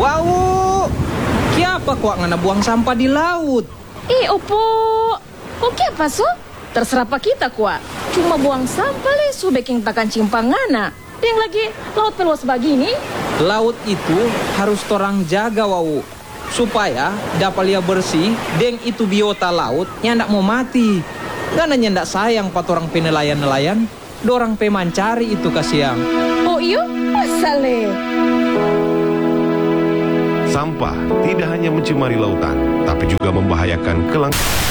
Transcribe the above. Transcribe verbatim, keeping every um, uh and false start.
Wow, kiapa kok ngana buang sampah di laut? Eh, opo. Oke apa so? Terserah pak kita kuat. Cuma buang sampah le so baking takan cimpangana. Yang lagi laut peluas begini. Laut itu harus torang jaga wau. Supaya dapat lia bersih, deng itu biota laut yang ndak mau mati. Ngana ndak sayang pat orang penelayan-nelayan, dorang pemancari itu kasiang. Oh iyo, masale. Sampah tidak hanya mencemari lautan, tapi juga membahayakan kelangsungan